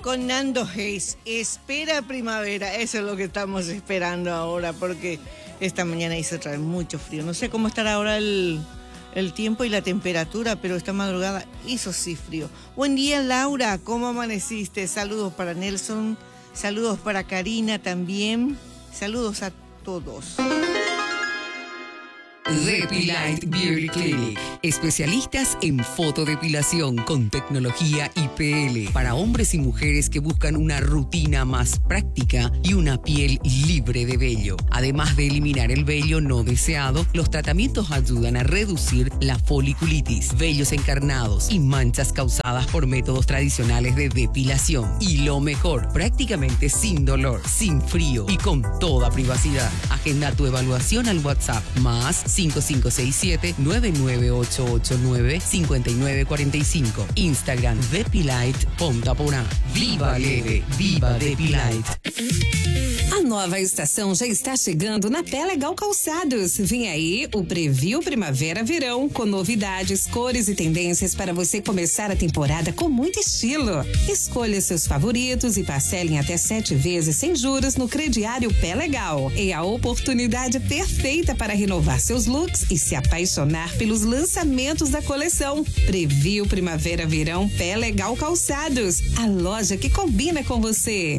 con Nando Hayes. Espera primavera, eso es lo que estamos esperando ahora, porque esta mañana hizo traer mucho frío. No sé cómo estará ahora el tiempo y la temperatura, pero esta madrugada hizo sí frío. Buen día, Laura, ¿cómo amaneciste? Saludos para Nelson, saludos para Karina también, saludos a todos. Depilite Beauty Clinic. Especialistas en fotodepilación con tecnología IPL para hombres y mujeres que buscan una rutina más práctica y una piel libre de vello. Además de eliminar el vello no deseado, los tratamientos ayudan a reducir la foliculitis, vellos encarnados y manchas causadas por métodos tradicionales de depilación. Y lo mejor, prácticamente sin dolor, sin frío y con toda privacidad. Agenda tu evaluación al WhatsApp más 5567-99889-5945. Instagram Depilite Ponta Porã. Viva leve, viva Depilite. A nova estação já está chegando na Pé Legal Calçados. Vem aí o Preview Primavera-Verão com novidades, cores e tendências para você começar a temporada com muito estilo. Escolha seus favoritos e parcele em até 7 vezes sem juros no crediário Pé Legal. É a oportunidade perfeita para renovar seus looks e se apaixonar pelos lançamentos da coleção. Preview Primavera-Verão Pé Legal Calçados. A loja que combina com você.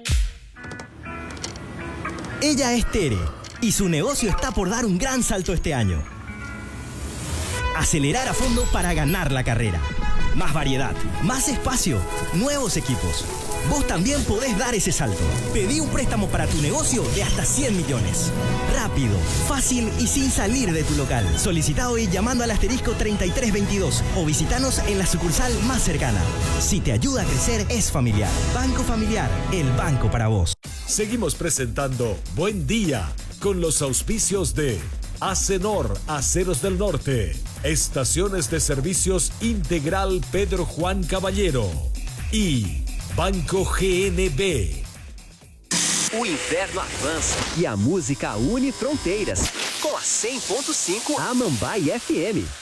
Ella es Tere y su negocio está por dar un gran salto este año. Acelerar a fondo para ganar la carrera. Más variedad, más espacio, nuevos equipos. Vos también podés dar ese salto. Pedí un préstamo para tu negocio de hasta 100 millones. Rápido, fácil y sin salir de tu local. Solicita hoy llamando al asterisco 3322 o visitanos en la sucursal más cercana. Si te ayuda a crecer, es familiar. Banco Familiar, el banco para vos. Seguimos presentando Buen Día con los auspicios de Acenor, Aceros del Norte, Estaciones de Servicios Integral Pedro Juan Caballero y Banco GNB. O inverno avança e a música une fronteiras com a 100.5 Amambai FM.